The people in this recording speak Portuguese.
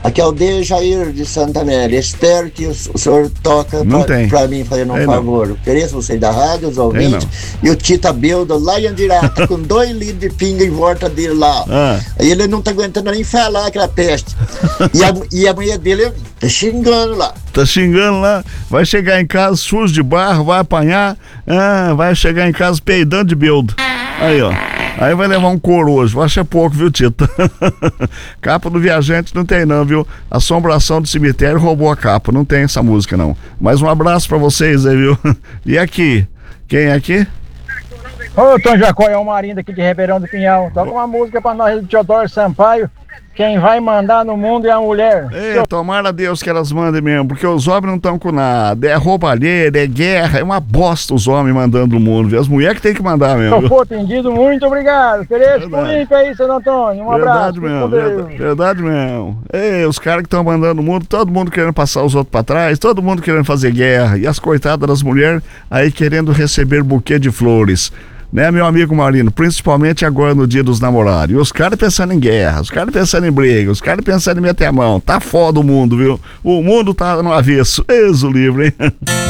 Aqui é o Dejair de Santa Amélia. Espero que o senhor toca pra mim, fazendo um favor. Ofereço vocês da rádio, os ouvintes, e o Tita Beldo lá em Andirata, com 2 litros de pinga em volta dele lá. Aí ele não tá aguentando nem falar aquela peste. E a mulher dele tá xingando lá. Tá xingando lá, vai chegar em casa sujo de barro, vai apanhar, vai chegar em casa peidando de beldo. Aí, ó. Aí vai levar um couro hoje, acho que é pouco, viu, Tita? Capa do Viajante não tem não, viu? Assombração do Cemitério roubou a capa, não tem essa música não. Mas um abraço pra vocês aí, viu? E aqui? Quem é aqui? Ô, Tom Jacó, é o Marinho daqui de Ribeirão do Pinhal. Toca uma música pra nós do Teodoro Sampaio. Quem vai mandar no mundo é a mulher. Tomara a Deus que elas mandem mesmo, porque os homens não estão com nada. É roubalheira, é guerra, é uma bosta os homens mandando no mundo, viu? As mulheres que tem que mandar mesmo. Se for atendido, muito obrigado. Ofereço por limpo aí, seu Antônio. Um abraço. Verdade mesmo. Os caras que estão mandando no mundo, todo mundo querendo passar os outros pra trás, todo mundo querendo fazer guerra. E as coitadas das mulheres aí querendo receber buquê de flores. Né, meu amigo Marino, principalmente agora no Dia dos Namorados. E os caras pensando em guerra, os caras pensando em briga, os caras pensando em meter a mão. Tá foda o mundo, viu? O mundo tá no avesso. Eis o livro, hein?